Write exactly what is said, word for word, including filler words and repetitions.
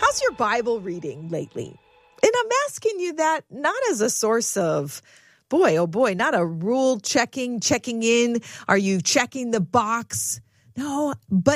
How's your Bible reading lately? And I'm asking you that not as a source of, boy, oh boy, not a rule checking, checking in. Are you checking the box? No, but